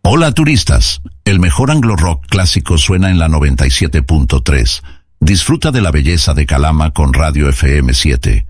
Hola turistas, el mejor Anglo Rock clásico suena en la 97.3. Disfruta de la belleza de Calama con Radio FM 7.